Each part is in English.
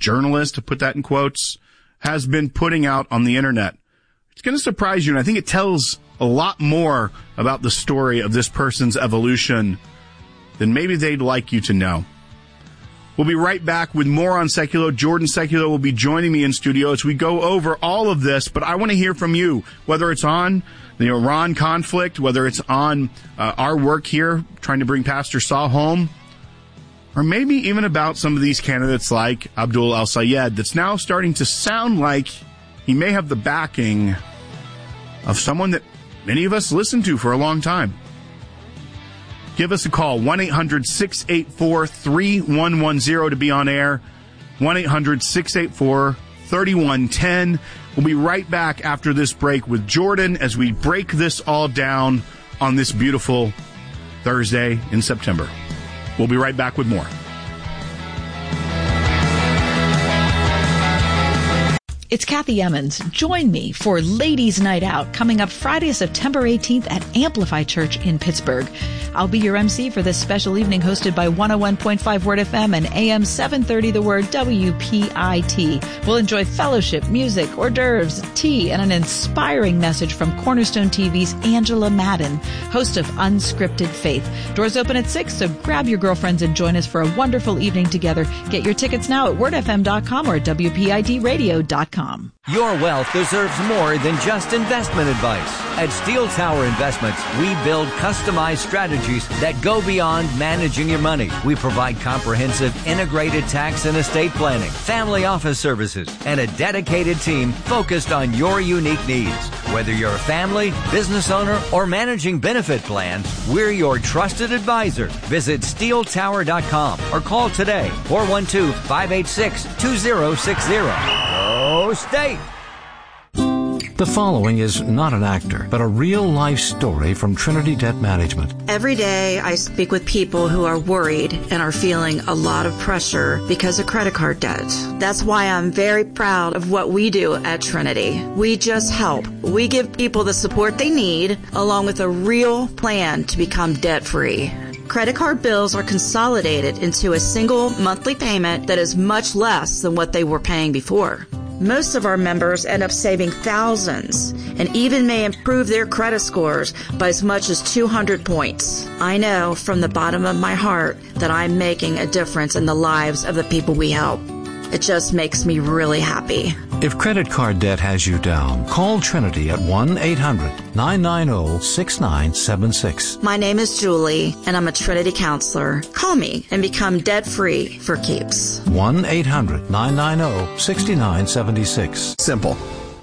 journalist, to put that in quotes, has been putting out on the internet. It's going to surprise you, and I think it tells a lot more about the story of this person's evolution than maybe they'd like you to know. We'll be right back with more on Seculo. Jordan Seculo will be joining me in studio as we go over all of this, but I want to hear from you, whether it's on the Iran conflict, whether it's on our work here trying to bring Pastor Saul home, or maybe even about some of these candidates like Abdul El-Sayed that's now starting to sound like he may have the backing of someone that many of us listened to for a long time. Give us a call, 1-800-684-3110 to be on air, 1-800-684-3110. We'll be right back after this break with Jordan as we break this all down on this beautiful Thursday in September. We'll be right back with more. It's Kathy Emmons. Join me for Ladies' Night Out coming up Friday, September 18th at Amplify Church in Pittsburgh. I'll be your MC for this special evening hosted by 101.5 Word FM and AM 730 The Word WPIT. We'll enjoy fellowship, music, hors d'oeuvres, tea, and an inspiring message from Cornerstone TV's Angela Madden, host of Unscripted Faith. Doors open at 6, so grab your girlfriends and join us for a wonderful evening together. Get your tickets now at wordfm.com or WPITradio.com. Your wealth deserves more than just investment advice. At Steel Tower Investments, we build customized strategies that go beyond managing your money. We provide comprehensive integrated tax and estate planning, family office services, and a dedicated team focused on your unique needs. Whether you're a family, business owner, or managing benefit plans, we're your trusted advisor. Visit steeltower.com or call today, 412-586-2060. Go State! The following is not an actor, but a real-life story from Trinity Debt Management. Every day I speak with people who are worried and are feeling a lot of pressure because of credit card debt. That's why I'm very proud of what we do at Trinity. We just help. We give people the support they need, along with a real plan to become debt-free. Credit card bills are consolidated into a single monthly payment that is much less than what they were paying before. Most of our members end up saving thousands and even may improve their credit scores by as much as 200 points. I know from the bottom of my heart that I'm making a difference in the lives of the people we help. It just makes me really happy. If credit card debt has you down, call Trinity at 1-800-990-6976. My name is Julie, and I'm a Trinity counselor. Call me and become debt-free for keeps. 1-800-990-6976. Simple.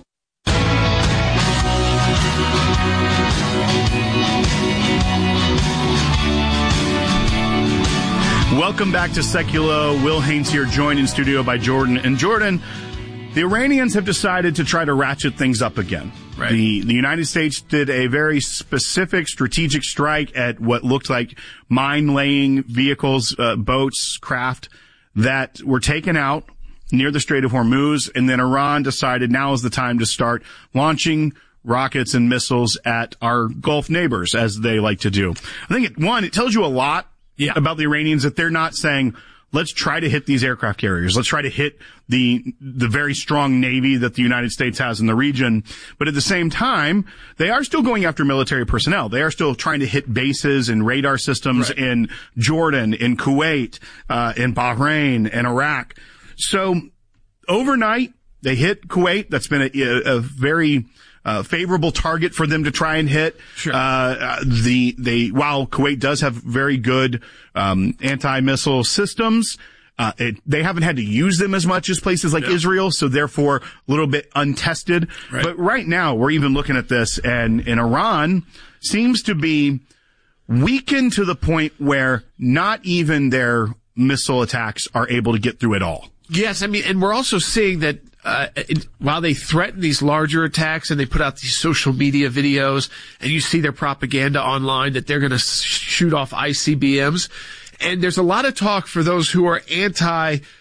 Welcome back to Seculo. Will Haynes here, joined in studio by Jordan. And Jordan, the Iranians have decided to try to ratchet things up again. Right. The United States did a very specific strategic strike at what looked like mine-laying vehicles, boats, craft that were taken out near the Strait of Hormuz. And then Iran decided now is the time to start launching rockets and missiles at our Gulf neighbors, as they like to do. I think, it tells you a lot about the Iranians, that they're not saying, let's try to hit these aircraft carriers. Let's try to hit the very strong Navy that the United States has in the region. But at the same time, they are still going after military personnel. They are still trying to hit bases and radar systems in Jordan, in Kuwait, in Bahrain, and Iraq. So overnight, they hit Kuwait. That's been a very favorable target for them to try and hit. Sure. While Kuwait does have very good anti-missile systems, they haven't had to use them as much as places like Israel, so therefore a little bit untested. Right. But right now, we're even looking at this, and Iran seems to be weakened to the point where not even their missile attacks are able to get through at all. Yes, I mean, and we're also seeing that while they threaten these larger attacks and they put out these social media videos, and you see their propaganda online that they're going to shoot off ICBMs, and there's a lot of talk for those who are anti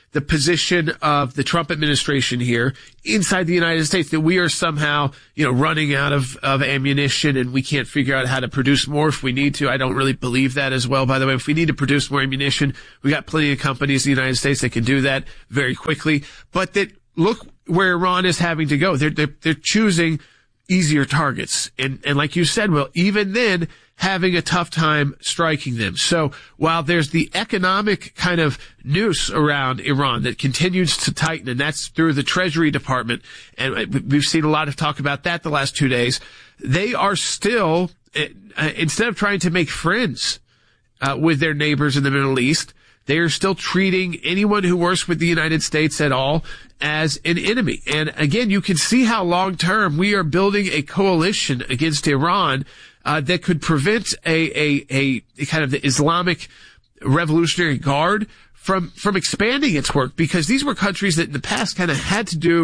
the position of the Trump administration here inside the United States, that we are somehow, running out of ammunition and we can't figure out how to produce more if we need to. I don't really believe that as well, by the way. If we need to produce more ammunition, we got plenty of companies in the United States that can do that very quickly. But that, look where Iran is having to go. They're choosing easier targets. And like you said, Will, even then, having a tough time striking them. So while there's the economic kind of noose around Iran that continues to tighten, and that's through the Treasury Department, and we've seen a lot of talk about that the last 2 days, they are still, instead of trying to make friends with their neighbors in the Middle East, they are still treating anyone who works with the United States at all as an enemy. And again, you can see how long term we are building a coalition against Iran that could prevent a kind of the Islamic Revolutionary Guard from expanding its work, because these were countries that in the past kind of had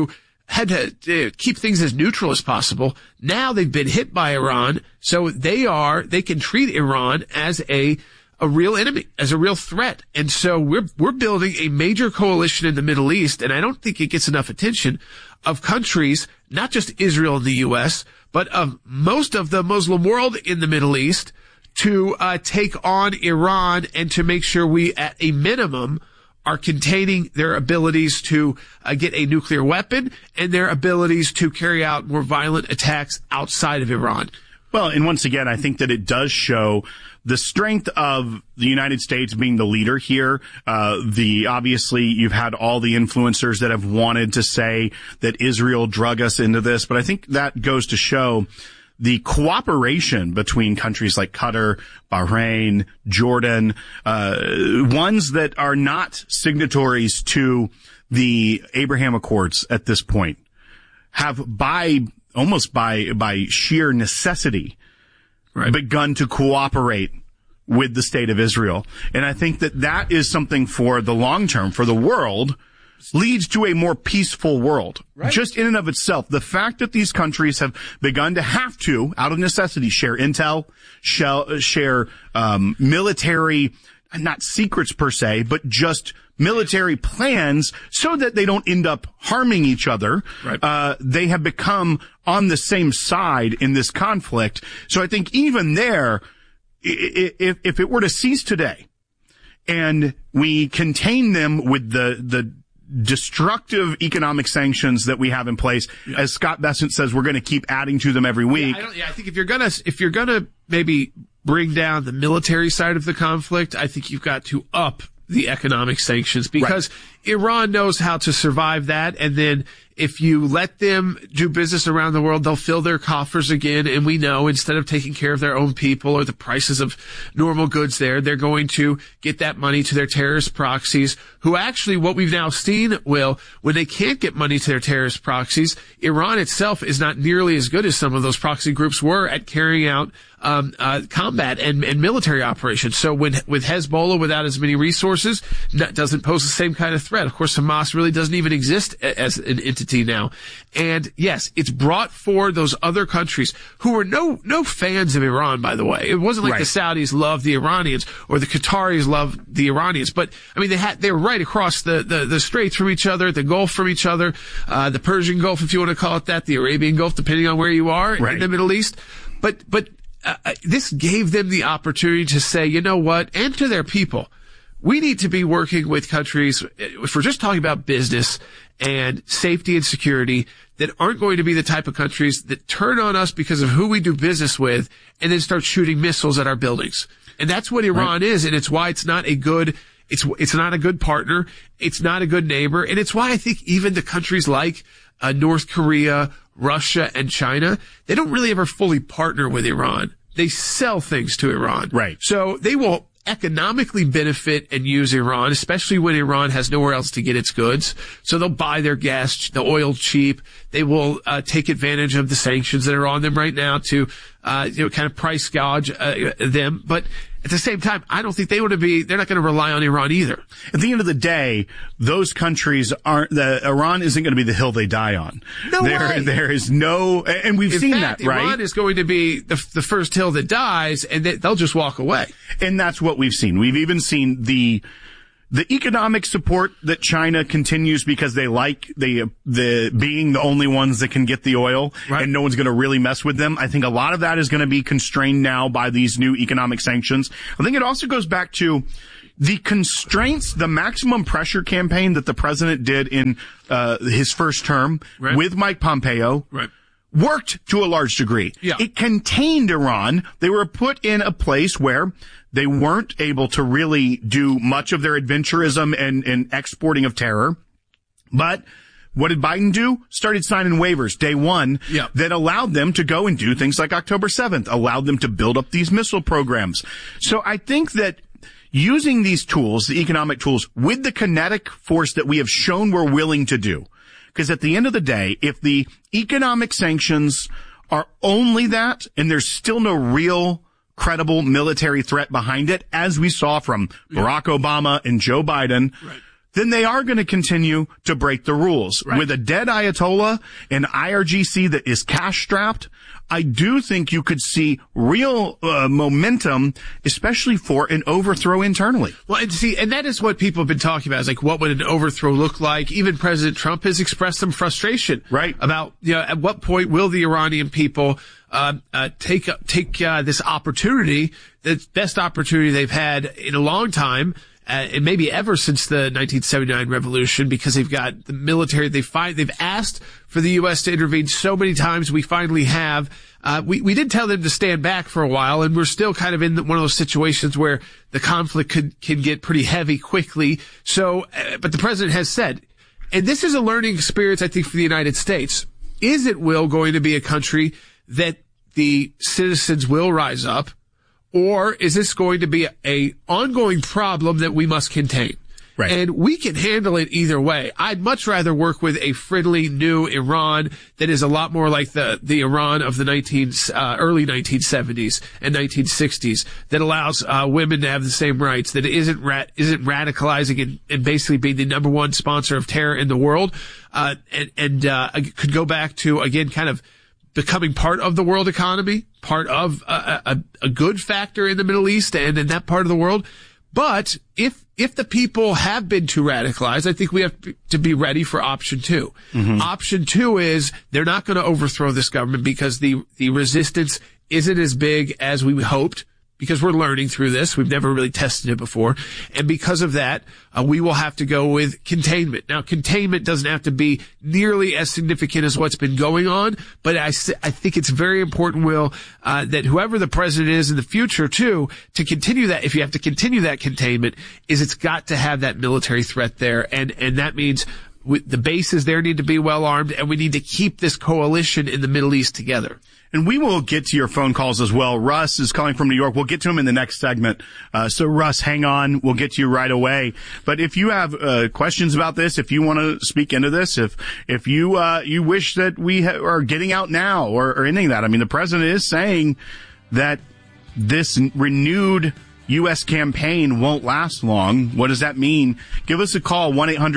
to keep things as neutral as possible. Now they've been hit by Iran, so they can treat Iran as a real enemy, as a real threat. And so we're building a major coalition in the Middle East, and I don't think it gets enough attention, of countries, not just Israel and the U.S., but of most of the Muslim world in the Middle East, to take on Iran and to make sure we, at a minimum, are containing their abilities to get a nuclear weapon and their abilities to carry out more violent attacks outside of Iran. Well, and once again, I think that it does show the strength of the United States being the leader here. Obviously, you've had all the influencers that have wanted to say that Israel drug us into this, but I think that goes to show the cooperation between countries like Qatar, Bahrain, Jordan, ones that are not signatories to the Abraham Accords at this point, have almost by sheer necessity, begun to cooperate with the state of Israel. And I think that is something for the long term, for the world, leads to a more peaceful world. Right. Just in and of itself, the fact that these countries have begun to have to, out of necessity, share intel, share military, not secrets per se, but just military plans so that they don't end up harming each other. Right. They have become on the same side in this conflict. So I think even there, if it were to cease today and we contain them with the destructive economic sanctions that we have in place, as Scott Bessent says, we're going to keep adding to them every week. I think if you're gonna maybe bring down the military side of the conflict, I think you've got to up the economic sanctions, because Iran knows how to survive that. And then if you let them do business around the world, they'll fill their coffers again. And we know, instead of taking care of their own people or the prices of normal goods there, they're going to get that money to their terrorist proxies, who actually, what we've now seen, Will, when they can't get money to their terrorist proxies, Iran itself is not nearly as good as some of those proxy groups were at carrying out combat and military operations. So with Hezbollah, without as many resources, doesn't pose the same kind of threat. Of course, Hamas really doesn't even exist as an entity now. And yes, it's brought forward those other countries who are no fans of Iran, by the way. It wasn't like the Saudis loved the Iranians or the Qataris loved the Iranians, but I mean, they were right across the straits from each other, the Gulf from each other, the Persian Gulf, if you want to call it that, the Arabian Gulf, depending on where you are in the Middle East. But this gave them the opportunity to say, you know what, and to their people, we need to be working with countries, if we're just talking about business and safety and security, that aren't going to be the type of countries that turn on us because of who we do business with and then start shooting missiles at our buildings. And that's what Iran is, and it's why it's not a good partner, it's not a good neighbor, and it's why I think even the countries like North Korea, Russia, and China, they don't really ever fully partner with Iran. They sell things to Iran. Right. So they will economically benefit and use Iran, especially when Iran has nowhere else to get its goods. So they'll buy their gas, the oil cheap. They will take advantage of the sanctions that are on them right now to kind of price gouge them. But at the same time, I don't think they're not going to rely on Iran either. At the end of the day, those countries Iran isn't going to be the hill they die on. No way. There is no, and we've seen that, right? Iran is going to be the first hill that dies, and they'll just walk away. And that's what we've seen. We've even seen the the economic support that China continues because they like the being the only ones that can get the oil, right, and no one's going to really mess with them. I think a lot of that is going to be constrained now by these new economic sanctions. I think it also goes back to the constraints, the maximum pressure campaign that the president did in his first term, right, with Mike Pompeo. Right. Worked to a large degree. Yeah. It contained Iran. They were put in a place where they weren't able to really do much of their adventurism and exporting of terror. But what did Biden do? Started signing waivers day one, yeah, that allowed them to go and do things like October 7th, allowed them to build up these missile programs. So I think that using these tools, the economic tools, with the kinetic force that we have shown we're willing to do, because at the end of the day, if the economic sanctions are only that, and there's still no real credible military threat behind it, as we saw from Barack Obama and Joe Biden, right, then they are going to continue to break the rules. Right. With a dead Ayatollah and IRGC that is cash-strapped, I do think you could see real momentum, especially for an overthrow internally. Well, and that is what people have been talking about. Is like, what would an overthrow look like? Even President Trump has expressed some frustration, right, about, at what point will the Iranian people take this opportunity, the best opportunity they've had in a long time, and maybe ever since the 1979 revolution, because they've got the military. They've asked for the U.S. to intervene so many times. We finally have. We did tell them to stand back for a while, and we're still kind of in one of those situations where the conflict can get pretty heavy quickly. So, but the president has said, and this is a learning experience, I think, for the United States. Is it going to be a country that the citizens will rise up? Or is this going to be a ongoing problem that we must contain? Right. And we can handle it either way. I'd much rather work with a friendly new Iran that is a lot more like the Iran of the early 1970s and 1960s, that allows women to have the same rights, that isn't radicalizing and basically being the number one sponsor of terror in the world, and could go back to, again, kind of becoming part of the world economy, part of a good factor in the Middle East and in that part of the world. But if the people have been too radicalized, I think we have to be ready for option two. Mm-hmm. Option two is they're not going to overthrow this government because the resistance isn't as big as we hoped, because we're learning through this. We've never really tested it before. And because of that, we will have to go with containment. Now, containment doesn't have to be nearly as significant as what's been going on, but I think it's very important, Will, that whoever the president is in the future, too, to continue that, if you have to continue that containment, is it's got to have that military threat there. And that means the bases there need to be well armed, and we need to keep this coalition in the Middle East together. And we will get to your phone calls as well. Russ is calling from New York. We'll get to him in the next segment. So Russ, hang on. We'll get to you right away. But if you have questions about this, if you want to speak into this, if you wish that we are getting out now or anything like that, I mean, the president is saying that this renewed U.S. campaign won't last long. What does that mean? Give us a call,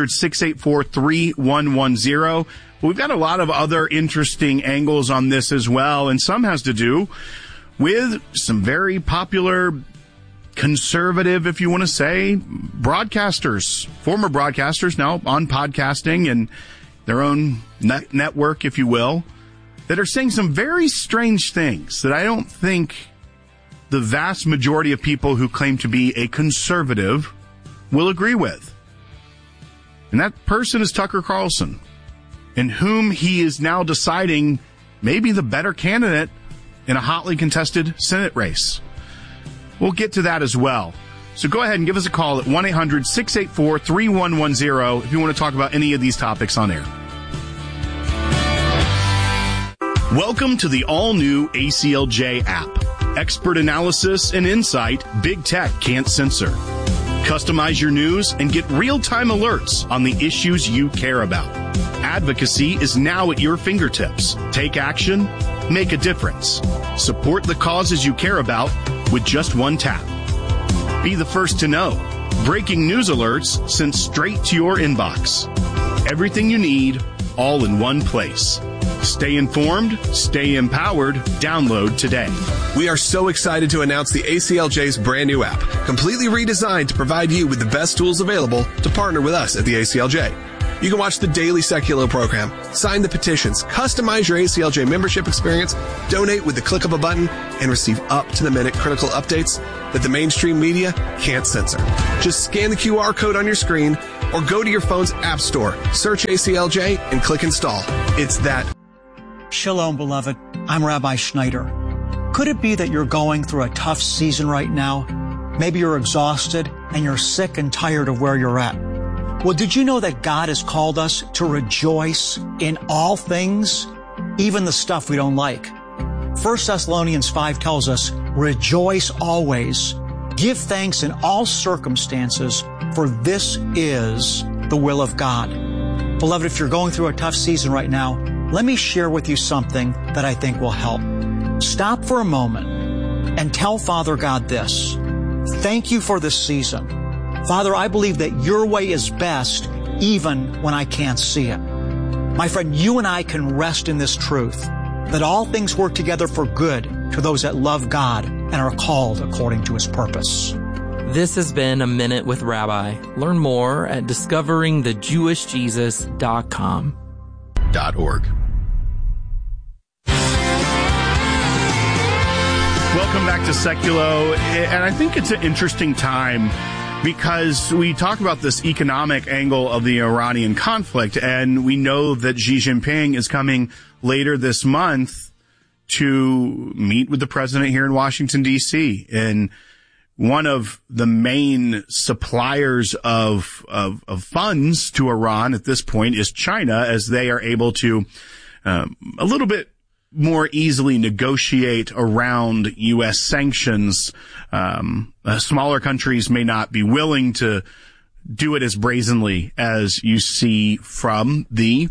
1-800-684-3110. We've got a lot of other interesting angles on this as well, and some has to do with some very popular conservative, if you want to say, broadcasters, former broadcasters now on podcasting and their own network, if you will, that are saying some very strange things that I don't think the vast majority of people who claim to be a conservative will agree with. And that person is Tucker Carlson, in whom he is now deciding maybe the better candidate in a hotly contested Senate race. We'll get to that as well. So go ahead and give us a call at 1-800-684-3110 if you want to talk about any of these topics on air. Welcome to the all-new ACLJ app. Expert analysis and insight big tech can't censor. Customize your news and get real-time alerts on the issues you care about. Advocacy is now at your fingertips. Take action, make a difference. Support the causes you care about with just one tap. Be the first to know. Breaking news alerts sent straight to your inbox. Everything you need, all in one place. Stay informed, stay empowered. Download today. We are so excited to announce the ACLJ's brand new app, completely redesigned to provide you with the best tools available to partner with us at the ACLJ. You can watch the daily Seculo program, sign the petitions, customize your ACLJ membership experience, donate with the click of a button, and receive up-to-the-minute critical updates that the mainstream media can't censor. Just scan the QR code on your screen or go to your phone's app store, search ACLJ, and click install. It's that. Shalom, beloved. I'm Rabbi Schneider. Could it be that you're going through a tough season right now? Maybe you're exhausted and you're sick and tired of where you're at. Well, did you know that God has called us to rejoice in all things, even the stuff we don't like? 1 Thessalonians 5 tells us, rejoice always, give thanks in all circumstances, for this is the will of God. Beloved, if you're going through a tough season right now, let me share with you something that I think will help. Stop for a moment and tell Father God this. Thank you for this season. Father, I believe that your way is best even when I can't see it. My friend, you and I can rest in this truth, that all things work together for good to those that love God and are called according to his purpose. This has been A Minute with Rabbi. Learn more at discoveringthejewishjesus.com. .org. Welcome back to Seculo, and I think it's an interesting time because we talk about this economic angle of the Iranian conflict, and we know that Xi Jinping is coming later this month to meet with the president here in Washington, D.C. And one of the main suppliers of funds to Iran at this point is China, as they are able to a little bit more easily negotiate around U.S. sanctions. Smaller countries may not be willing to do it as brazenly as you see from the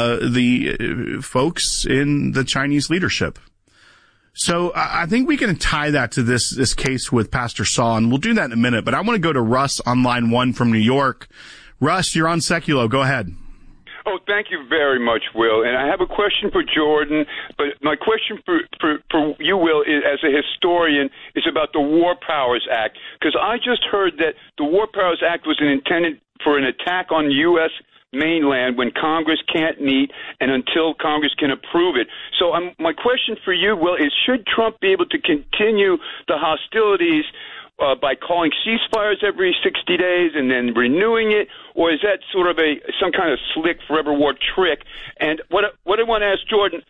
folks in the Chinese leadership. So I think we can tie that to this case with Pastor Saul, and we'll do that in a minute. But I want to go to Russ on line 1 from New York. Russ, you're on Seculo. Go ahead. Oh, thank you very much, Will. And I have a question for Jordan, but my question for you, Will, is, as a historian, is about the War Powers Act. Because I just heard that the War Powers Act was intended for an attack on U.S. mainland when Congress can't meet and until Congress can approve it. So my question for you, Will, is should Trump be able to continue the hostilities by calling ceasefires every 60 days and then renewing it, or is that sort of some kind of slick forever war trick? And what I want to ask Jordan,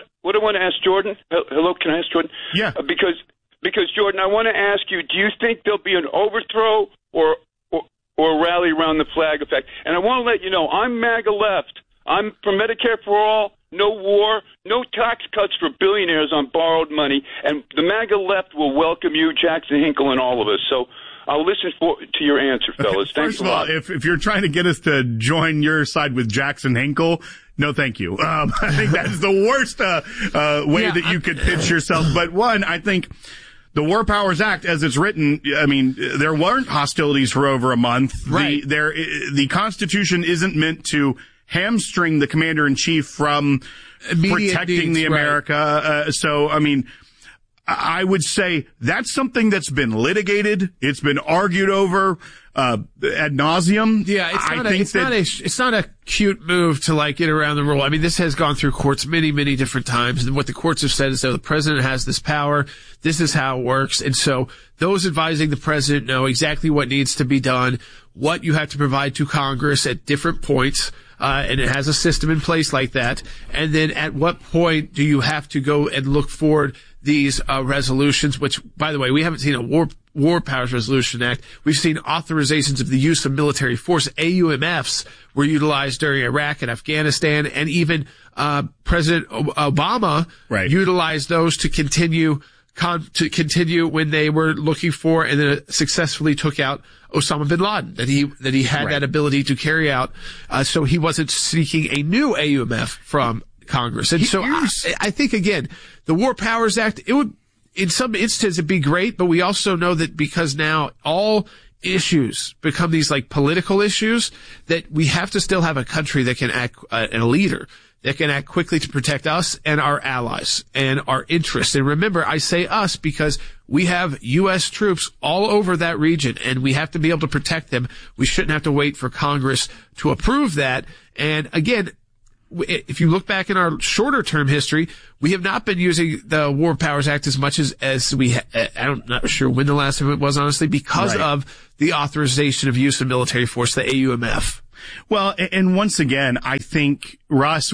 hello, can I ask Jordan? Yeah. Because Jordan, I want to ask you, do you think there'll be an overthrow or a rally around the flag effect? And I want to let you know, I'm MAGA left. I'm for Medicare for all, no war, no tax cuts for billionaires on borrowed money, and the MAGA left will welcome you, Jackson Hinkle, and all of us. So I'll listen to your answer, fellas. Thanks a lot. First of all, if you're trying to get us to join your side with Jackson Hinkle, no thank you. I think that's the worst way that you could pitch yourself. But one, I think the War Powers Act, as it's written, I mean, there weren't hostilities for over a month. Right. The Constitution isn't meant to hamstring the commander-in-chief from protecting the America. Right. So, I mean, I would say that's something that's been litigated. It's been argued over ad nauseum. Yeah, it's not a cute move to get around the rule. I mean, this has gone through courts many, many different times, and what the courts have said is that the president has this power. This is how it works, and so those advising the president know exactly what needs to be done, what you have to provide to Congress at different points. And it has a system in place like that. And then at what point do you have to go and look forward these resolutions, which, by the way, we haven't seen a War Powers Resolution Act. We've seen authorizations of the use of military force. AUMFs were utilized during Iraq and Afghanistan, and even President Obama utilized those to continue when they were looking for and then successfully took out Osama bin Laden, that he had that ability to carry out. So he wasn't seeking a new AUMF from Congress. And so I think, again, the War Powers Act, it would, in some instances, it'd be great, but we also know that because now all issues become these like political issues, that we have to still have a country that can act, and a leader that can act quickly to protect us and our allies and our interests. And remember, I say us because we have U.S. troops all over that region, and we have to be able to protect them. We shouldn't have to wait for Congress to approve that. And again, if you look back in our shorter term history, we have not been using the War Powers Act as much as we I'm not sure when the last time it was, honestly, because of the authorization of use of military force, the AUMF. Well, and once again, I think Russ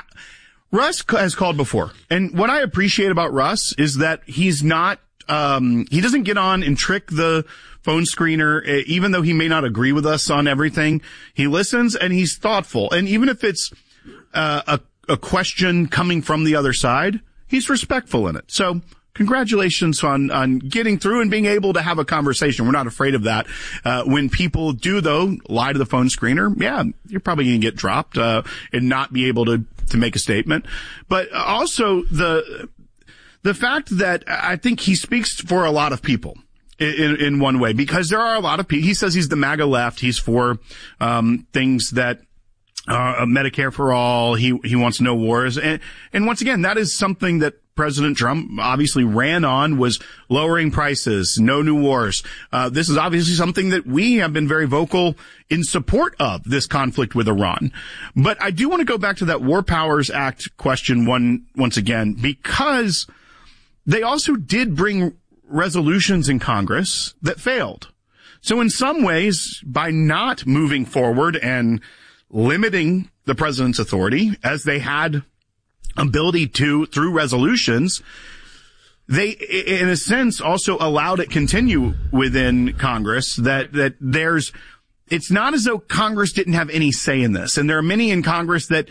has called before. And what I appreciate about Russ is that he's not, he doesn't get on and trick the phone screener, even though he may not agree with us on everything. He listens and he's thoughtful. And even if it's a question coming from the other side, he's respectful in it. So congratulations on getting through and being able to have a conversation. We're not afraid of that. When people do, though, lie to the phone screener, yeah, you're probably going to get dropped and not be able to make a statement. But also the fact that I think he speaks for a lot of people in one way, because there are a lot of people. He says he's the MAGA left. He's for things that Medicare for all. He wants no wars. And once again, that is something that President Trump obviously ran on, was lowering prices, no new wars. This is obviously something that we have been very vocal in support of, this conflict with Iran. But I do want to go back to that War Powers Act question once again, because they also did bring resolutions in Congress that failed. So in some ways, by not moving forward and limiting the president's authority, as they had ability to through resolutions, they, in a sense, also allowed it continue within Congress, that there's, it's not as though Congress didn't have any say in this. And there are many in Congress that,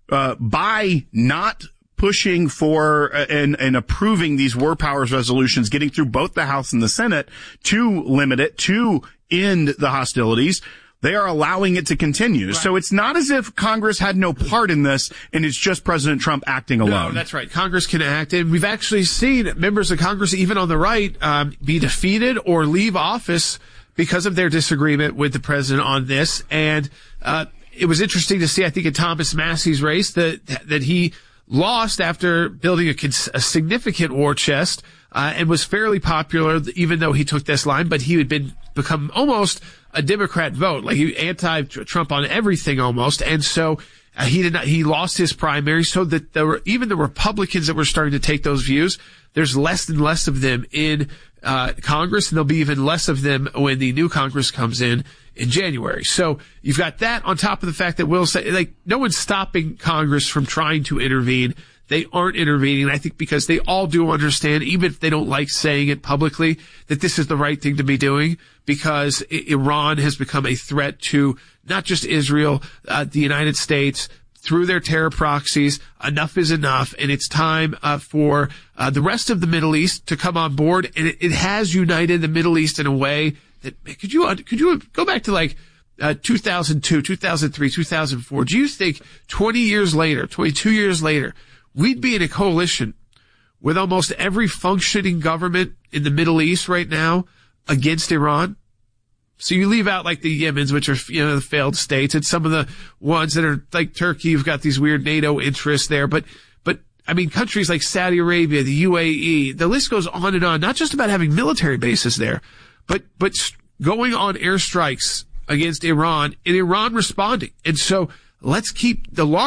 by not pushing for and approving these war powers resolutions, getting through both the House and the Senate to limit it, to end the hostilities, they are allowing it to continue. Right. So it's not as if Congress had no part in this and it's just President Trump acting alone. No, that's right. Congress can act. And we've actually seen members of Congress, even on the right, be defeated or leave office because of their disagreement with the president on this. And it was interesting to see, I think, in Thomas Massey's race that he lost after building a significant war chest, and was fairly popular, even though he took this line, but he had become almost a Democrat vote, like he anti-Trump on everything almost. And so he lost his primary, so that even the Republicans that were starting to take those views, there's less and less of them in Congress, and there'll be even less of them when the new Congress comes in January. So you've got that on top of the fact that Will say, like, no one's stopping Congress from trying to intervene. They aren't intervening, I think, because they all do understand, even if they don't like saying it publicly, that this is the right thing to be doing, because Iran has become a threat to not just Israel, the United States, through their terror proxies. Enough is enough, and it's time for the rest of the Middle East to come on board. And it has united the Middle East in a way that, could you go back to like 2002, 2003, 2004? Do you think 22 years later, we'd be in a coalition with almost every functioning government in the Middle East right now against Iran? So you leave out like the Yemens, which are, the failed states, and some of the ones that are like Turkey, you've got these weird NATO interests there. But I mean, countries like Saudi Arabia, the UAE, the list goes on and on, not just about having military bases there, but going on airstrikes against Iran, and Iran responding. And so let's keep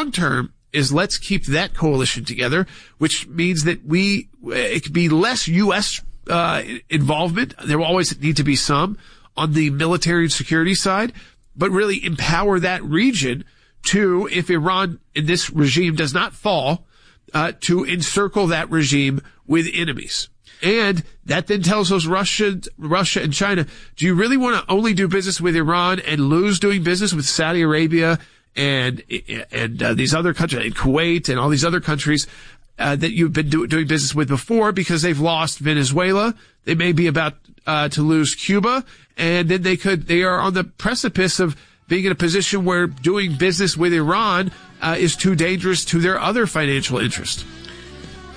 that coalition together, which means that it could be less U.S. involvement. There will always need to be some on the military and security side, but really empower that region to, if Iran in this regime does not fall, to encircle that regime with enemies. And that then tells us Russia and China, do you really want to only do business with Iran and lose doing business with Saudi Arabia and these other countries, and Kuwait and all these other countries that you've been doing business with before, because they've lost Venezuela? They may be about to lose Cuba, and then they are on the precipice of being in a position where doing business with Iran is too dangerous to their other financial interests.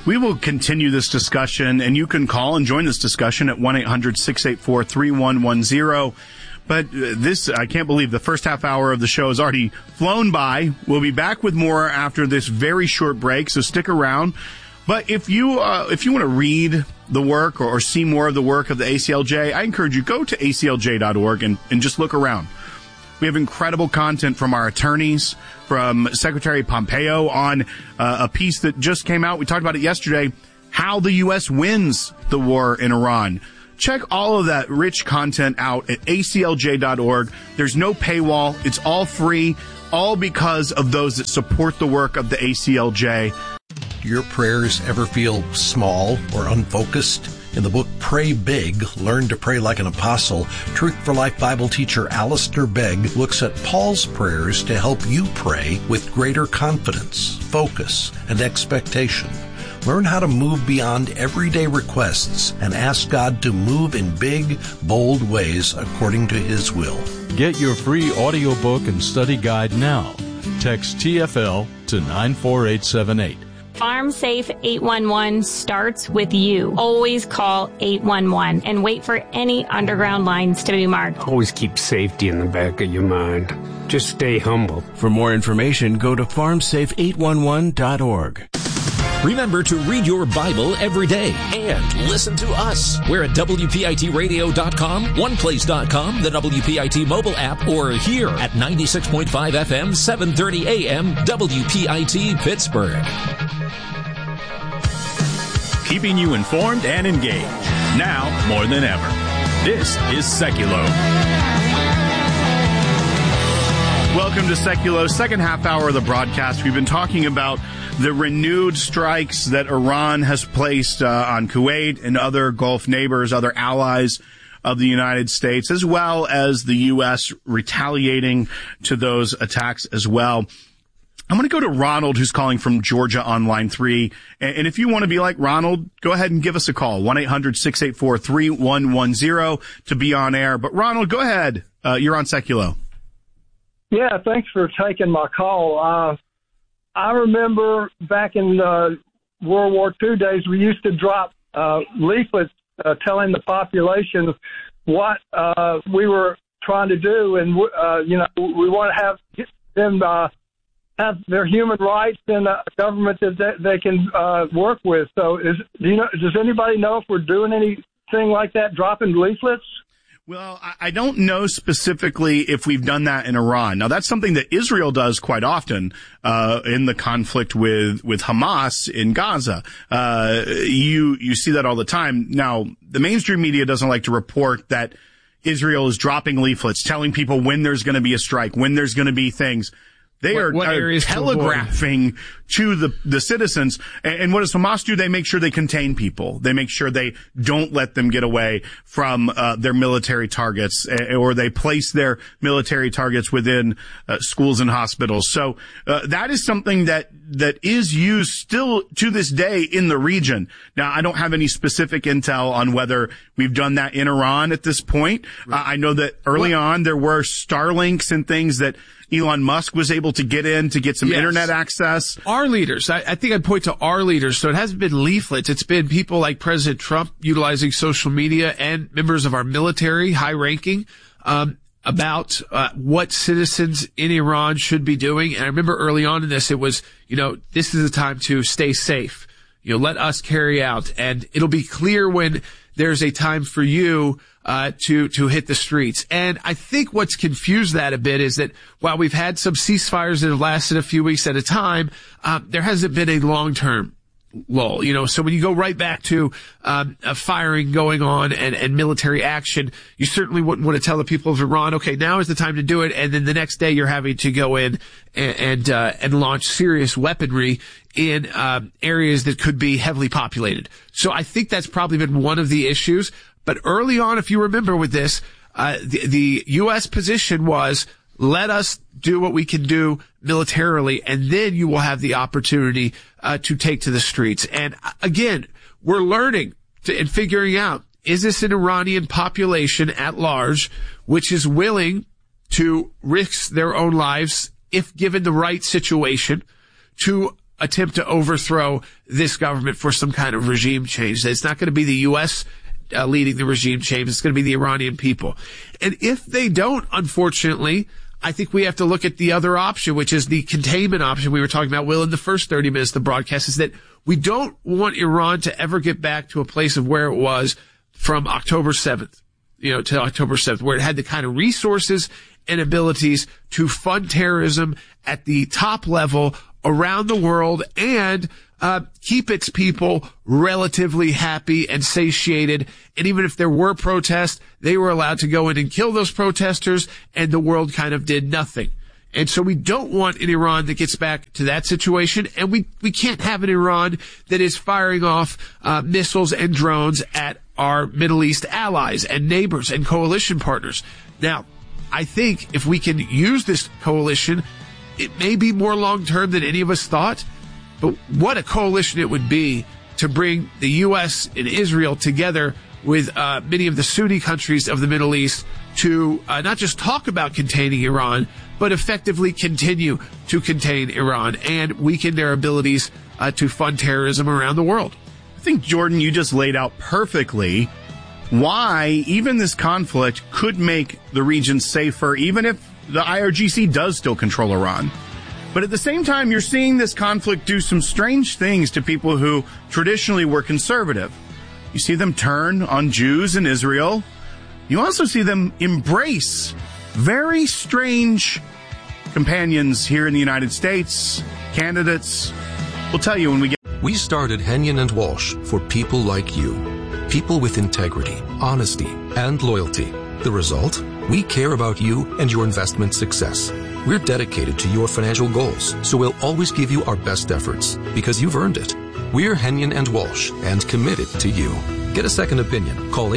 We will continue this discussion, and you can call and join this discussion at 1-800-684-3110. But I can't believe the first half hour of the show has already flown by. We'll be back with more after this very short break, so stick around. But if you want to read the work or see more of the work of the ACLJ, I encourage you, go to aclj.org and just look around. We have incredible content from our attorneys, from Secretary Pompeo on a piece that just came out. We talked about it yesterday, how the U.S. wins the war in Iran. Check all of that rich content out at aclj.org. There's no paywall. It's all free, all because of those that support the work of the ACLJ. Your prayers ever feel small or unfocused? In the book Pray Big, Learn to Pray Like an Apostle, Truth for Life Bible teacher Alistair Begg looks at Paul's prayers to help you pray with greater confidence, focus, and expectation. Learn how to move beyond everyday requests and ask God to move in big, bold ways according to His will. Get your free audiobook and study guide now. Text TFL to 94878. Farm Safe 811 starts with you. Always call 811 and wait for any underground lines to be marked. Always keep safety in the back of your mind. Just stay humble. For more information, go to farmsafe811.org. Remember to read your Bible every day and listen to us. We're at WPITradio.com, OnePlace.com, the WPIT mobile app, or here at 96.5 FM, 730 AM, WPIT Pittsburgh. Keeping you informed and engaged, now more than ever. This is Seculo. Welcome to Seculo, second half hour of the broadcast. We've been talking about the renewed strikes that Iran has placed on Kuwait and other Gulf neighbors, other allies of the United States, as well as the U.S. retaliating to those attacks as well. I'm going to go to Ronald, who's calling from Georgia on line 3. And if you want to be like Ronald, go ahead and give us a call, 1-800-684-3110 to be on air. But Ronald, go ahead. You're on Seculo. Yeah, thanks for taking my call. I remember back in World War II days, we used to drop leaflets telling the population what we were trying to do, and we want to have them have their human rights and a government that they can work with. So, does anybody know if we're doing anything like that, dropping leaflets? Well, I don't know specifically if we've done that in Iran. Now, that's something that Israel does quite often in the conflict with Hamas in Gaza. You see that all the time. Now, the mainstream media doesn't like to report that Israel is dropping leaflets, telling people when there's going to be a strike, when there's going to be things. They are telegraphing to the citizens. And what does Hamas do? They make sure they contain people. They make sure they don't let them get away from their military targets, or they place their military targets within schools and hospitals. So that is something that is used still to this day in the region. Now, I don't have any specific intel on whether we've done that in Iran at this point. Right. I know that early on there were Starlinks and things that Elon Musk was able to get in to get some internet access. Our leaders, I think I'd point to our leaders. So it hasn't been leaflets. It's been people like President Trump utilizing social media and members of our military, high ranking, about what citizens in Iran should be doing. And I remember early on in this, it was, this is the time to stay safe. Let us carry out. And it'll be clear when there's a time for you to hit the streets. And I think what's confused that a bit is that while we've had some ceasefires that have lasted a few weeks at a time, there hasn't been a long-term lull. So when you go right back to a firing going on and military action, you certainly wouldn't want to tell the people of Iran, okay, now is the time to do it, and then the next day you're having to go in and launch serious weaponry in areas that could be heavily populated. So I think that's probably been one of the issues. But early on, if you remember with this, the U.S. position was, let us do what we can do militarily, and then you will have the opportunity to take to the streets. And again, we're learning and figuring out, is this an Iranian population at large which is willing to risk their own lives, if given the right situation, to attempt to overthrow this government for some kind of regime change. It's not going to be the U.S. Leading the regime change. It's going to be the Iranian people. And if they don't, unfortunately, I think we have to look at the other option, which is the containment option we were talking about, Will, in the first 30 minutes of the broadcast, is that we don't want Iran to ever get back to a place of where it was from October 7th, to October 7th, where it had the kind of resources and abilities to fund terrorism at the top level around the world and keep its people relatively happy and satiated. And even if there were protests, they were allowed to go in and kill those protesters, and the world kind of did nothing. And so we don't want an Iran that gets back to that situation, and we can't have an Iran that is firing off missiles and drones at our Middle East allies and neighbors and coalition partners. Now, I think if we can use this coalition, it may be more long-term than any of us thought, but what a coalition it would be to bring the U.S. and Israel together with many of the Sunni countries of the Middle East to not just talk about containing Iran, but effectively continue to contain Iran and weaken their abilities to fund terrorism around the world. I think, Jordan, you just laid out perfectly why even this conflict could make the region safer, even if the IRGC does still control Iran. But at the same time, you're seeing this conflict do some strange things to people who traditionally were conservative. You see them turn on Jews in Israel. You also see them embrace very strange companions here in the United States, candidates. We'll tell you when we get... We started Henyon and Walsh for people like you. People with integrity, honesty, and loyalty. The result? We care about you and your investment success. We're dedicated to your financial goals, so we'll always give you our best efforts because you've earned it. We're Henyon and Walsh and committed to you. Get a second opinion. Call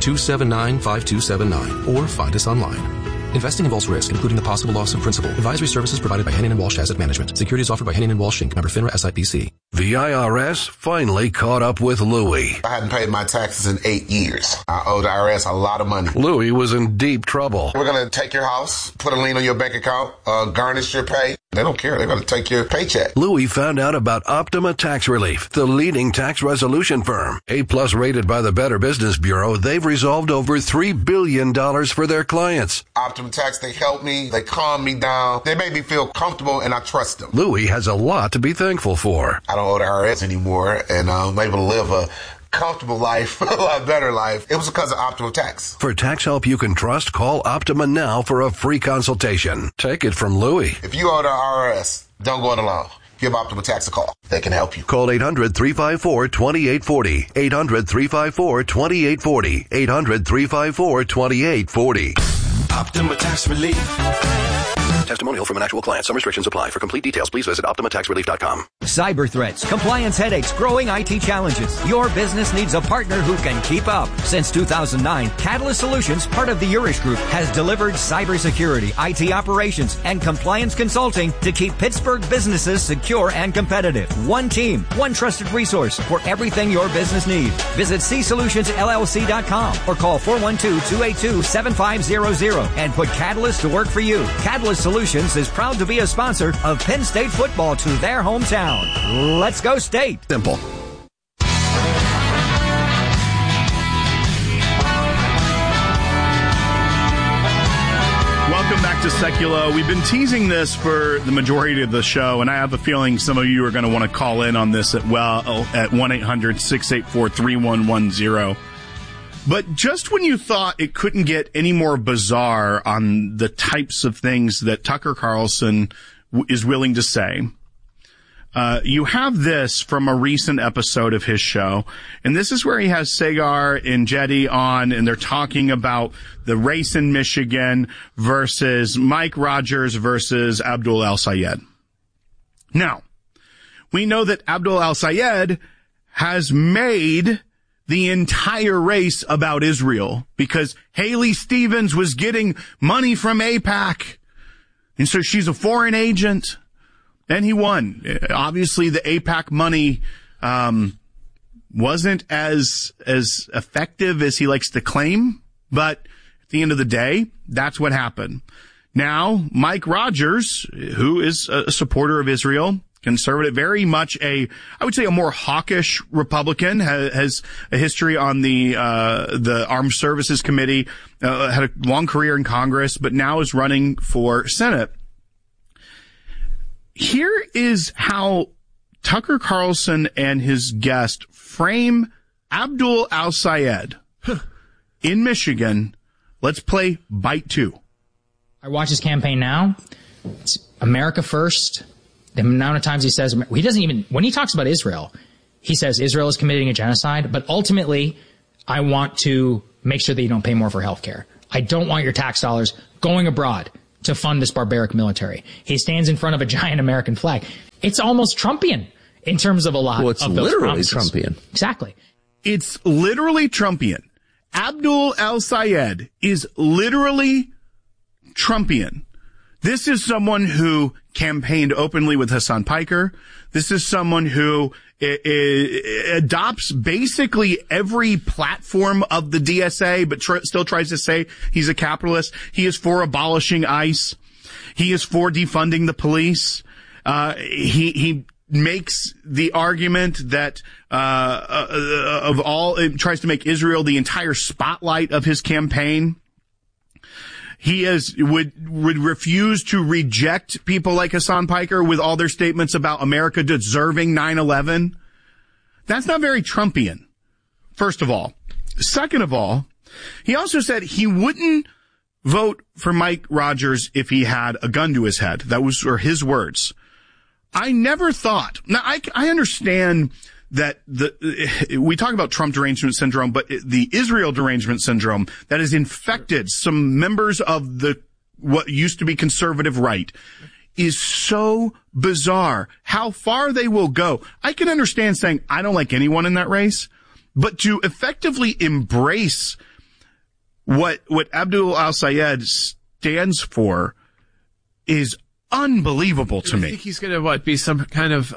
800-279-5279 or find us online. Investing involves risk, including the possible loss of principal. Advisory services provided by Henyon & Walsh Asset Management. Securities offered by Henyon & Walsh Inc. Member FINRA SIPC. The IRS finally caught up with Louie. I hadn't paid my taxes in 8 years. I owed the IRS a lot of money. Louie was in deep trouble. We're going to take your house, put a lien on your bank account, garnish your pay. They don't care. They're going to take your paycheck. Louie found out about Optima Tax Relief, the leading tax resolution firm. A-plus rated by the Better Business Bureau, they've resolved over $3 billion for their clients. Optima Tax, they help me. They calm me down. They make me feel comfortable, and I trust them. Louie has a lot to be thankful for. I don't owe the IRS anymore, and I'm able to live a comfortable life, a lot better life. It was because of Optima Tax. For tax help you can trust, call Optima now for a free consultation. Take it from Louie. If you owe the IRS, don't go it alone. Give Optima Tax a call. They can help you. Call 800-354-2840. 800-354-2840. 800-354-2840. Optima Tax Relief. Testimonial from an actual client. Some restrictions apply. For complete details, please visit OptimaTaxRelief.com. Cyber threats, compliance headaches, growing IT challenges. Your business needs a partner who can keep up. Since 2009, Catalyst Solutions, part of the Urish Group, has delivered cybersecurity, IT operations, and compliance consulting to keep Pittsburgh businesses secure and competitive. One team, one trusted resource for everything your business needs. Visit csolutionsllc.com or call 412-282-7500 and put Catalyst to work for you. Catalyst Solutions is proud to be a sponsor of Penn State football to their hometown. Let's go State. Simple. Welcome back to Seculo. We've been teasing this for the majority of the show, and I have a feeling some of you are going to want to call in on this at 1-800-684-3110. But just when you thought it couldn't get any more bizarre on the types of things that Tucker Carlson is willing to say, you have this from a recent episode of his show. And this is where he has Sagar and Jetty on, and they're talking about the race in Michigan versus Mike Rogers versus Abdul El-Sayed. Now, we know that Abdul El-Sayed has made the entire race about Israel because Haley Stevens was getting money from AIPAC. And so she's a foreign agent. And he won. Obviously, the AIPAC money wasn't as effective as he likes to claim. But at the end of the day, that's what happened. Now, Mike Rogers, who is a supporter of Israel, conservative, very much I would say a more hawkish Republican, has a history on the Armed Services Committee, had a long career in Congress, but now is running for Senate. Here is how Tucker Carlson and his guest frame Abdul al-Sayed in Michigan. Let's play bite 2. I watch his campaign now. It's America first. The amount of times he says, he doesn't even, when he talks about Israel, he says Israel is committing a genocide, but ultimately, I want to make sure that you don't pay more for healthcare. I don't want your tax dollars going abroad to fund this barbaric military. He stands in front of a giant American flag. It's almost Trumpian in terms of a lot of those literally promises. Trumpian. Exactly. It's literally Trumpian. Abdul al-Sayed is literally Trumpian. This is someone who campaigned openly with Hassan Piker. This is someone who adopts basically every platform of the DSA, but still tries to say he's a capitalist. He is for abolishing ICE. He is for defunding the police. He makes the argument that tries to make Israel the entire spotlight of his campaign. He would refuse to reject people like Hassan Piker with all their statements about America deserving 9/11. That's not very Trumpian, first of all. Second of all, he also said he wouldn't vote for Mike Rogers if he had a gun to his head. That were his words. I never thought. Now, I understand that we talk about Trump derangement syndrome, but the Israel derangement syndrome that has infected some members of what used to be conservative right is so bizarre. How far they will go. I can understand saying I don't like anyone in that race, but to effectively embrace what Abdul al-Sayed stands for is unbelievable to me. I think he's going to be some kind of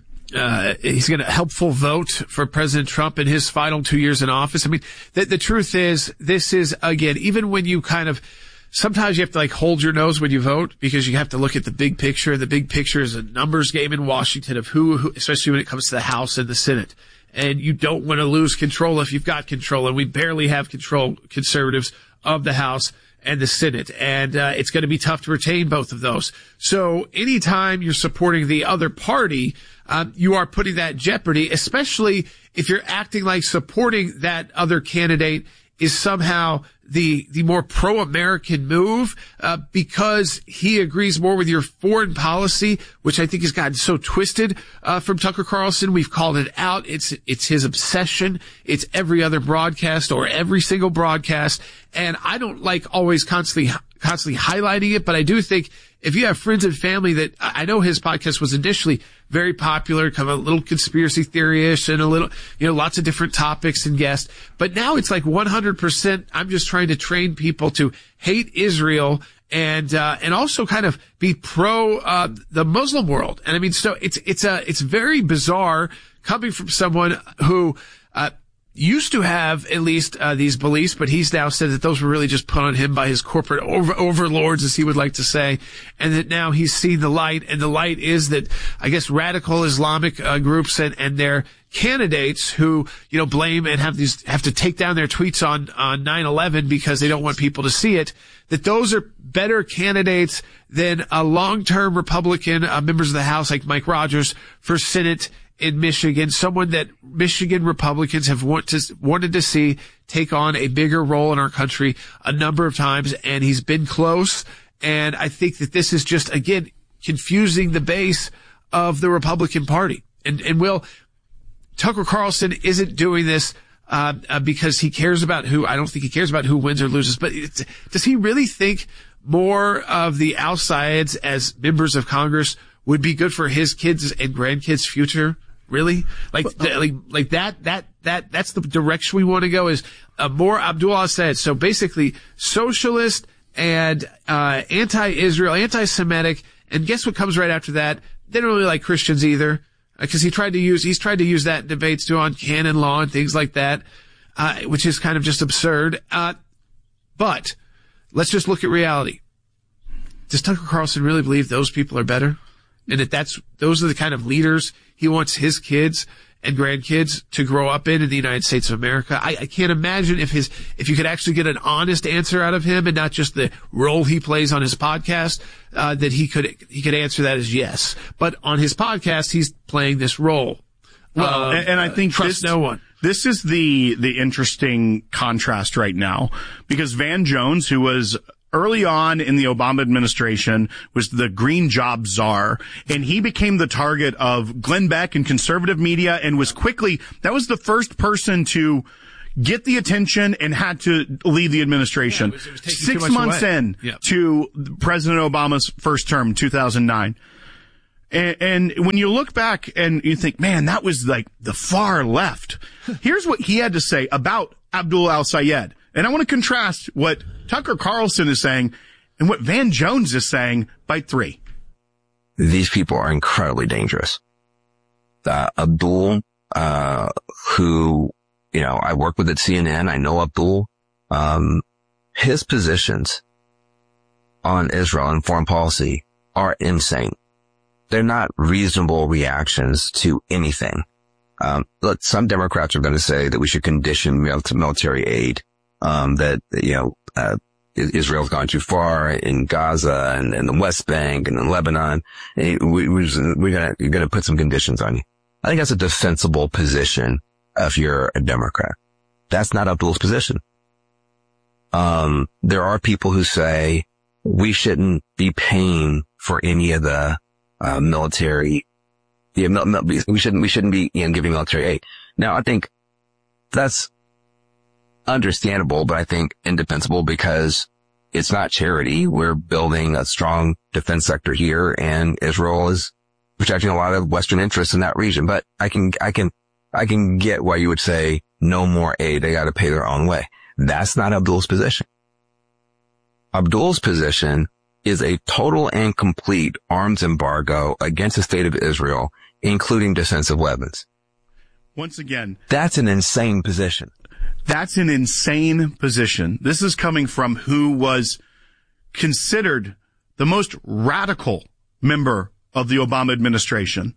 he's going to helpful vote for President Trump in his final 2 years in office. I mean, the truth is, this is, again, even when you sometimes you have to hold your nose when you vote because you have to look at the big picture. The big picture is a numbers game in Washington of who, especially when it comes to the House and the Senate. And you don't want to lose control if you've got control. And we barely have control, conservatives, of the House and the Senate. And it's going to be tough to retain both of those. So anytime you're supporting the other party, you are putting that in jeopardy, especially if you're acting like supporting that other candidate is somehow the more pro-American move, because he agrees more with your foreign policy, which I think has gotten so twisted, from Tucker Carlson. We've called it out. It's his obsession. It's every other broadcast or every single broadcast. And I don't like always constantly highlighting it, but I do think if you have friends and family that, I know his podcast was initially very popular, kind of a little conspiracy theory-ish and a little, lots of different topics and guests. But now it's like 100%. I'm just trying to train people to hate Israel and also kind of be pro, the Muslim world. And I mean, so it's very bizarre coming from someone who, used to have at least these beliefs, but he's now said that those were really just put on him by his corporate overlords, as he would like to say, and that now he's seen the light, and the light is that, I guess, radical Islamic groups and their candidates who, blame and have to take down their tweets on 9/11 because they don't want people to see it, that those are better candidates than a long-term Republican members of the House like Mike Rogers for Senate in Michigan, someone that Michigan Republicans have wanted to see take on a bigger role in our country a number of times, and he's been close. And I think that this is just, again, confusing the base of the Republican Party. And Will, Tucker Carlson isn't doing this because he cares about I don't think he cares about who wins or loses, but does he really think more of the al-Sayeds as members of Congress would be good for his kids and grandkids' future? Really? Like that's the direction we want to go, is more Abdul al-Sayed. So basically socialist and, anti-Israel, anti-Semitic. And guess what comes right after that? They don't really like Christians either. Cause he's tried to use that in debates too on canon law and things like that, which is kind of just absurd. But let's just look at reality. Does Tucker Carlson really believe those people are better? and those are the kind of leaders he wants his kids and grandkids to grow up in the United States of America. I can't imagine if you could actually get an honest answer out of him and not just the role he plays on his podcast, that he could answer that as yes. But on his podcast, he's playing this role. Well, and I think trust no one. This is the interesting contrast right now, because Van Jones, who was early on in the Obama administration, was the green job czar, and he became the target of Glenn Beck and conservative media, and that was the first person to get the attention and had to leave the administration. Yeah, it was 6 months in to President Obama's first term, 2009. And when you look back and you think, man, that was like the far left. Here's what he had to say about Abdul al-Sayed. And I want to contrast what Tucker Carlson is saying and what Van Jones is saying by 3. These people are incredibly dangerous. Abdul, who, I work with at CNN. I know Abdul. His positions on Israel and foreign policy are insane. They're not reasonable reactions to anything. Look, some Democrats are going to say that we should condition military aid, Israel's gone too far in Gaza and the West Bank and in Lebanon. We're going to put some conditions on you. I think that's a defensible position if you're a Democrat. That's not Abdul's position. There are people who say we shouldn't be paying for any of the military. We shouldn't be giving military aid. Now, I think that's understandable, but I think indefensible because it's not charity. We're building a strong defense sector here, and Israel is protecting a lot of Western interests in that region. But I can get why you would say no more aid. They got to pay their own way. That's not Abdul's position. Abdul's position is a total and complete arms embargo against the state of Israel, including defensive weapons. Once again, that's an insane position. That's an insane position. This is coming from who was considered the most radical member of the Obama administration.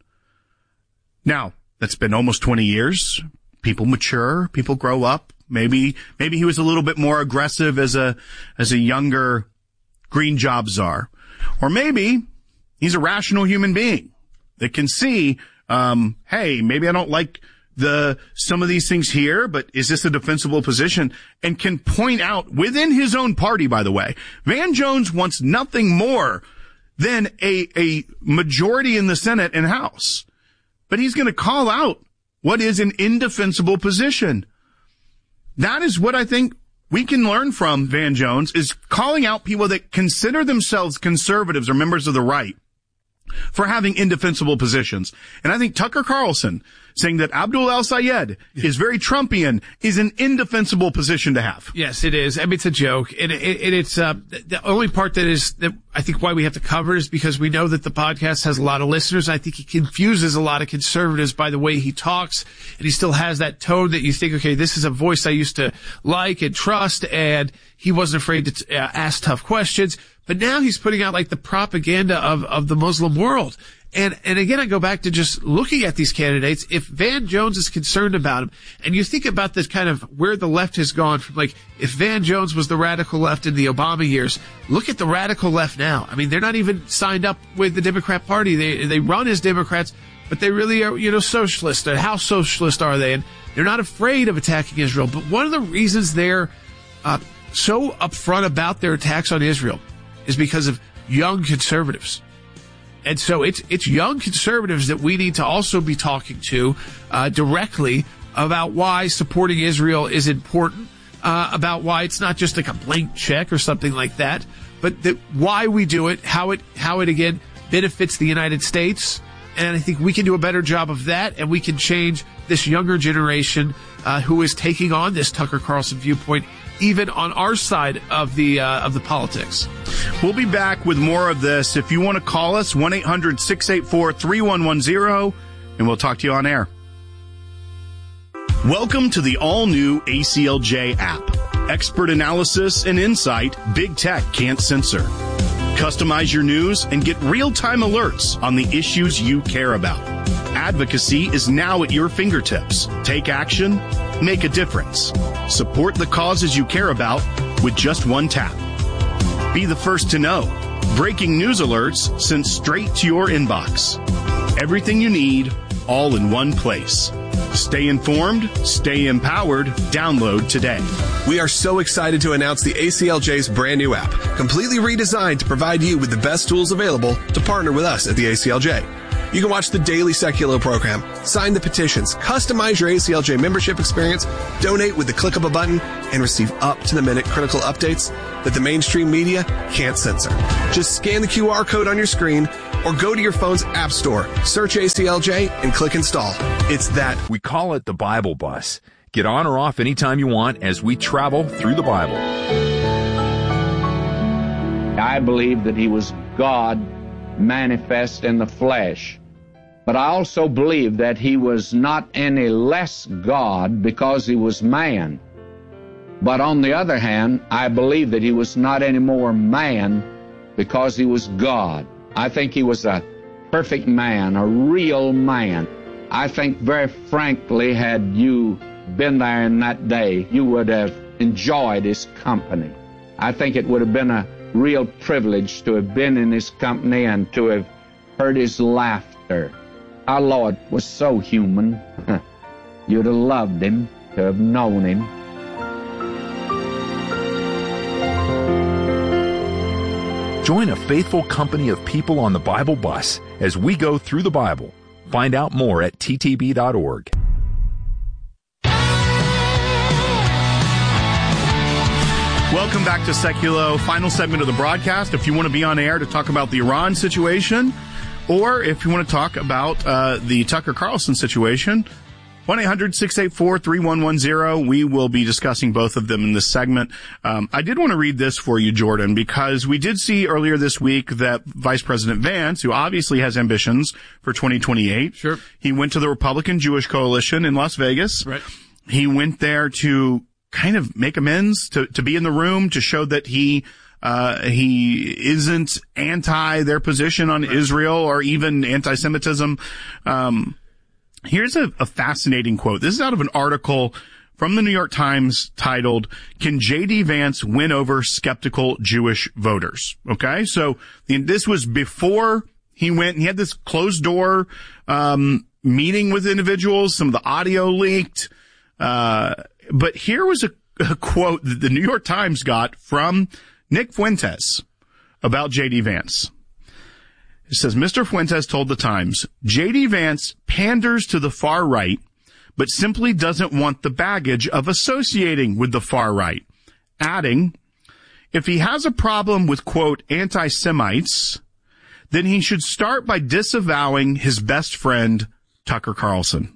Now, that's been almost 20 years. People mature, people grow up. Maybe he was a little bit more aggressive as a younger green job czar. Or maybe he's a rational human being that can see, hey, maybe I don't like some of these things here, but is this a defensible position? And can point out within his own party, by the way, Van Jones wants nothing more than a majority in the Senate and House. But he's going to call out what is an indefensible position. That is what I think we can learn from Van Jones, is calling out people that consider themselves conservatives or members of the right for having indefensible positions. And I think Tucker Carlson saying that Abdul al-Sayed is very Trumpian is an indefensible position to have. Yes, it is. I mean, it's a joke. And it's the only part that I think why we have to cover is because we know that the podcast has a lot of listeners. I think he confuses a lot of conservatives by the way he talks, and he still has that tone that you think, okay, this is a voice I used to like and trust, and he wasn't afraid to ask tough questions. But now he's putting out like the propaganda of the Muslim world. And again, I go back to just looking at these candidates. If Van Jones is concerned about him, and you think about this kind of where the left has gone from, like, if Van Jones was the radical left in the Obama years, look at the radical left now. I mean, they're not even signed up with the Democrat Party. They run as Democrats, but they really are, socialist. And how socialist are they? And they're not afraid of attacking Israel. But one of the reasons they're so upfront about their attacks on Israel is because of young conservatives. And so it's young conservatives that we need to also be talking to directly about why supporting Israel is important, about why it's not just like a blank check or something like that, but why we do it, how it again benefits the United States. And I think we can do a better job of that, and we can change this younger generation who is taking on this Tucker Carlson viewpoint, even on our side of the politics. We'll be back with more of this. If you want to call us, 1-800-684-3110, and we'll talk to you on air. Welcome to the all-new ACLJ app. Expert analysis and insight Big Tech can't censor. Customize your news and get real-time alerts on the issues you care about. Advocacy is now at your fingertips. Take action, make a difference. Support the causes you care about with just one tap. Be the first to know. Breaking news alerts sent straight to your inbox. Everything you need, all in one place. Stay informed, stay empowered. Download today. We are so excited to announce the ACLJ's brand new app, completely redesigned to provide you with the best tools available to partner with us at the ACLJ. You can watch the daily Seculo program, sign the petitions, customize your ACLJ membership experience, donate with the click of a button, and receive up-to-the-minute critical updates that the mainstream media can't censor. Just scan the QR code on your screen or go to your phone's app store, search ACLJ, and click install. It's that. We call it the Bible Bus. Get on or off anytime you want as we travel through the Bible. I believe that he was God manifest in the flesh. But I also believe that he was not any less God because he was man. But on the other hand, I believe that he was not any more man because he was God. I think he was a perfect man, a real man. I think very frankly, had you been there in that day, you would have enjoyed his company. I think it would have been a real privilege to have been in his company and to have heard his laughter. Our Lord was so human. You'd have loved him to have known him. Join a faithful company of people on the Bible Bus as we go through the Bible. Find out more at ttb.org. Welcome back to Seculo, final segment of the broadcast. If you want to be on air to talk about the Iran situation, or if you want to talk about the Tucker Carlson situation, 1-800-684-3110. We will be discussing both of them in this segment. I did want to read this for you, Jordan, because we did see earlier this week that Vice President Vance, who obviously has ambitions for 2028, sure, he went to the Republican Jewish Coalition in Las Vegas. Right. He went there to kind of make amends, to be in the room, to show that he isn't anti their position on Israel or even anti-Semitism. Here's a fascinating quote. This is out of an article from the New York Times titled, "Can J.D. Vance Win Over Skeptical Jewish Voters?" Okay, so this was before he went, and he had this closed door meeting with individuals. Some of the audio leaked. But here was a quote that the New York Times got from Nick Fuentes about J.D. Vance. It says, Mr. Fuentes told the Times, J.D. Vance panders to the far right, but simply doesn't want the baggage of associating with the far right. Adding, if he has a problem with, quote, anti-Semites, then he should start by disavowing his best friend, Tucker Carlson.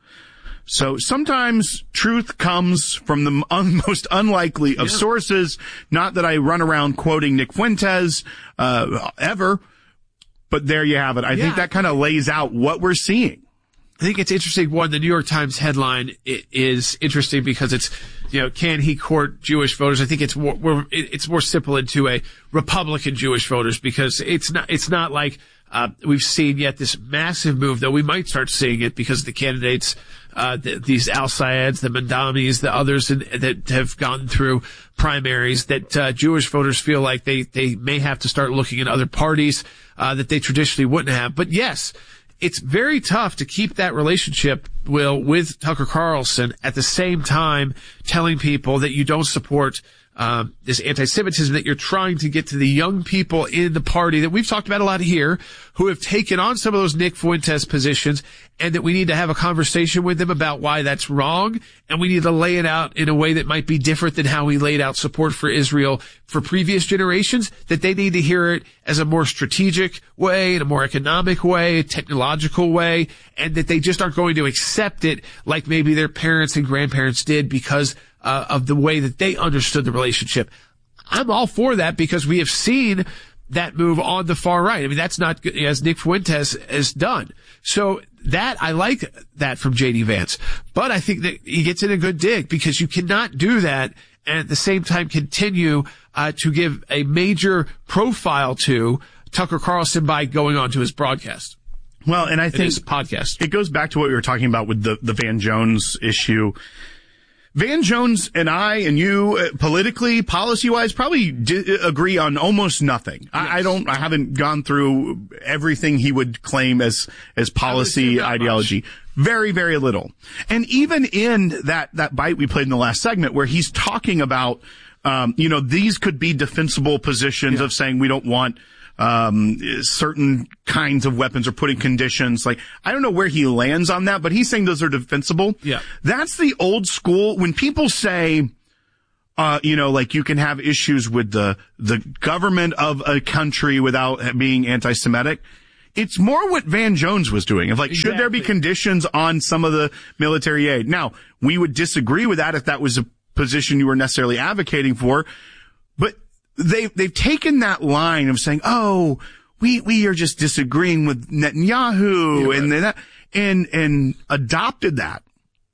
So sometimes truth comes from the most unlikely of sources. Not that I run around quoting Nick Fuentes ever, but there you have it. I think that kind of lays out what we're seeing. I think it's interesting. One, the New York Times headline is interesting because it's, can he court Jewish voters? I think it's more simple into a Republican Jewish voters because it's not like we've seen yet this massive move, though we might start seeing it because the candidates, these Al-Sayeds, the Mandamis, the others that have gone through primaries, that Jewish voters feel like they may have to start looking at other parties that they traditionally wouldn't have. But yes, it's very tough to keep that relationship, Will, with Tucker Carlson at the same time telling people that you don't support this anti-Semitism, that you're trying to get to the young people in the party that we've talked about a lot here who have taken on some of those Nick Fuentes positions, and that we need to have a conversation with them about why that's wrong, and we need to lay it out in a way that might be different than how we laid out support for Israel for previous generations, that they need to hear it as a more strategic way, in a more economic way, a technological way, and that they just aren't going to accept it like maybe their parents and grandparents did because of the way that they understood the relationship. I'm all for that because we have seen that move on the far right. I mean, that's not good, as Nick Fuentes has done. So I like that from J.D. Vance. But I think that he gets in a good dig because you cannot do that and at the same time continue to give a major profile to Tucker Carlson by going on to his broadcast. Well, and I think his podcast. It goes back to what we were talking about with the Van Jones issue. Van Jones and I and you, politically, policy-wise, probably agree on almost nothing. Yes. I haven't gone through everything he would claim as policy ideology. Much. Very, very little. And even in that bite we played in the last segment where he's talking about, these could be defensible positions of saying we don't want certain kinds of weapons or putting conditions. Like, I don't know where he lands on that, but he's saying those are defensible. Yeah. That's the old school. When people say, like you can have issues with the government of a country without being anti-Semitic. It's more what Van Jones was doing. Of like, should there be conditions on some of the military aid? Now, we would disagree with that if that was a position you were necessarily advocating for, but they've taken that line of saying, oh, we are just disagreeing with Netanyahu and adopted that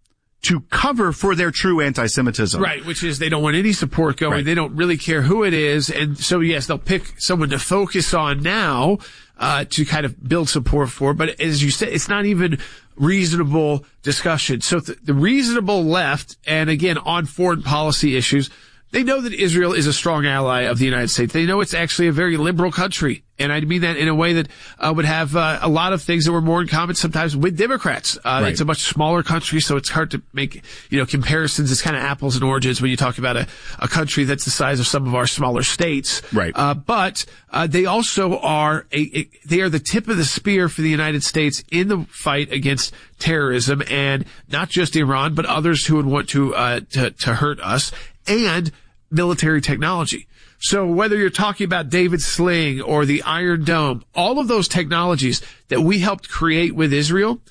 to cover for their true anti-Semitism. Right, which is they don't want any support going. Right. They don't really care who it is. And so, yes, they'll pick someone to focus on now to kind of build support for. But as you said, it's not even reasonable discussion. So the reasonable left, and again, on foreign policy issues, they know that Israel is a strong ally of the United States. They know it's actually a very liberal country. And I mean that in a way that would have a lot of things that were more in common sometimes with Democrats. Right. It's a much smaller country, so it's hard to make, comparisons. It's kind of apples and oranges when you talk about a country that's the size of some of our smaller states. Right. But they also are they are the tip of the spear for the United States in the fight against terrorism, and not just Iran, but others who would want to hurt us, and military technology. So whether you're talking about David Sling or the Iron Dome, all of those technologies that we helped create with Israel,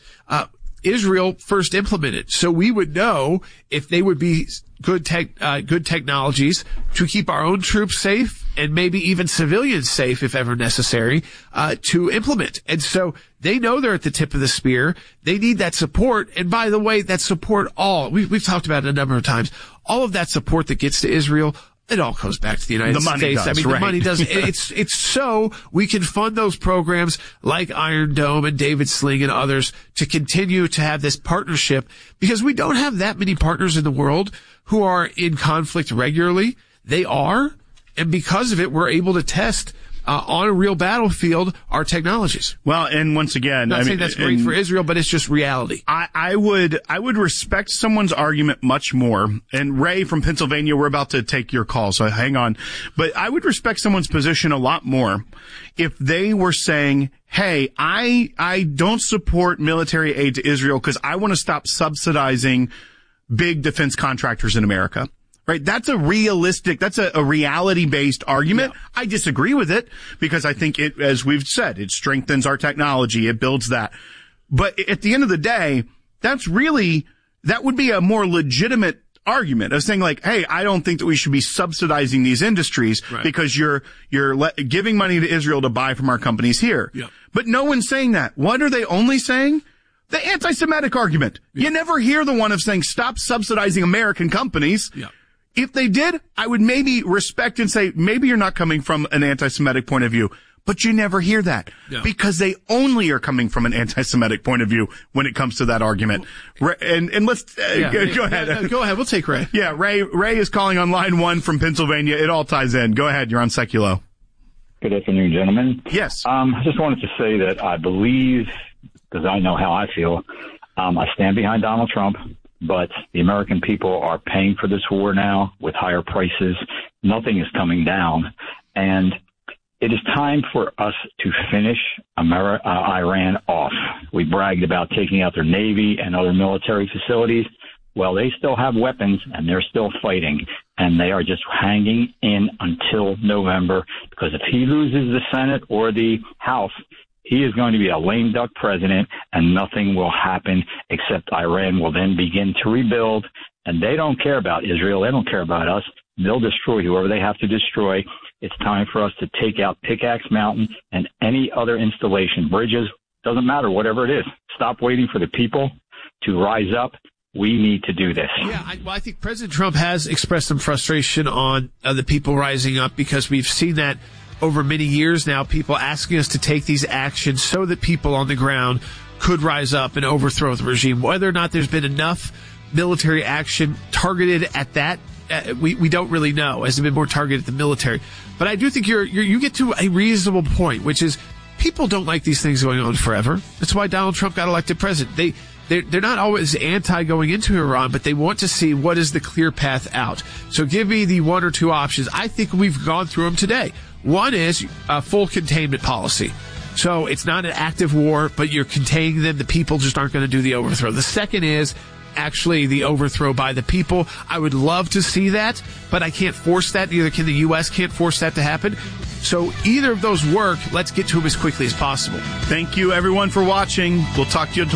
Israel first implemented. So we would know if they would be good technologies to keep our own troops safe and maybe even civilians safe if ever necessary, to implement. And so they know they're at the tip of the spear. They need that support. And by the way, that support we've talked about it a number of times. All of that support that gets to Israel, it all goes back to the United States. The money does. It's so we can fund those programs like Iron Dome and David Sling and others to continue to have this partnership, because we don't have that many partners in the world who are in conflict regularly. They are. And because of it, we're able to test on a real battlefield our technologies. Well, and once again, not saying that's great for Israel, but it's just reality. I would respect someone's argument much more. And Ray from Pennsylvania, we're about to take your call, so hang on. But I would respect someone's position a lot more if they were saying, hey, I don't support military aid to Israel because I want to stop subsidizing big defense contractors in America. Right? That's a reality-based argument. Yeah. I disagree with it because I think it, as we've said, it strengthens our technology. It builds that. But at the end of the day, that would be a more legitimate argument of saying like, hey, I don't think that we should be subsidizing these industries because you're giving money to Israel to buy from our companies here. Yeah. But no one's saying that. What are they only saying? The anti-Semitic argument. Yeah. You never hear the one of saying, stop subsidizing American companies. Yeah. If they did, I would maybe respect and say, maybe you're not coming from an anti-Semitic point of view, but you never hear that because they only are coming from an anti-Semitic point of view when it comes to that argument. And let's, go ahead. Go ahead. We'll take Ray. Yeah. Ray is calling on line 1 from Pennsylvania. It all ties in. Go ahead. You're on Seculo. Good afternoon, gentlemen. Yes. I just wanted to say that I believe, because I know how I feel, I stand behind Donald Trump. But the American people are paying for this war now with higher prices. Nothing is coming down. And it is time for us to finish Iran off. We bragged about taking out their Navy and other military facilities. Well, they still have weapons and they're still fighting. And they are just hanging in until November, because if he loses the Senate or the House, he is going to be a lame duck president, and nothing will happen except Iran will then begin to rebuild. And they don't care about Israel. They don't care about us. They'll destroy whoever they have to destroy. It's time for us to take out Pickaxe Mountain and any other installation, bridges, doesn't matter, whatever it is. Stop waiting for the people to rise up. We need to do this. Yeah, I think President Trump has expressed some frustration on the people rising up, because we've seen that over many years now, people asking us to take these actions so that people on the ground could rise up and overthrow the regime. Whether or not there's been enough military action targeted at that, we don't really know. Has it been more targeted at the military? But I do think you get to a reasonable point, which is people don't like these things going on forever. That's why Donald Trump got elected president. They're not always anti going into Iran, but they want to see what is the clear path out. So give me the one or two options. I think we've gone through them today. One is a full containment policy. So it's not an active war, but you're containing them. The people just aren't going to do the overthrow. The second is actually the overthrow by the people. I would love to see that, but I can't force that. Neither can the U.S. can't force that to happen. So either of those work. Let's get to them as quickly as possible. Thank you, everyone, for watching. We'll talk to you tomorrow.